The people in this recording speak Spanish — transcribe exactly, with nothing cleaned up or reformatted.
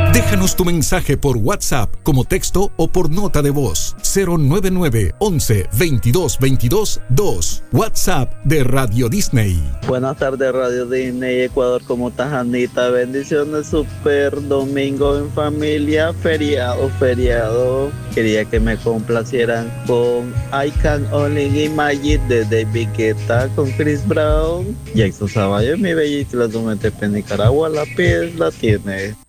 Déjanos tu mensaje por WhatsApp como texto o por nota de voz. cero nueve nueve once veintidós veintidós dos. WhatsApp de Radio Disney. Buenas tardes, Radio Disney Ecuador. ¿Cómo estás, Anita? Bendiciones, super domingo en familia, feriado, feriado. Quería que me complacieran con I Can Only Imagine de David Guetta con Chris Brown. Jackson Zavallo, mi bellísima, la Nicaragua, la piel la tiene.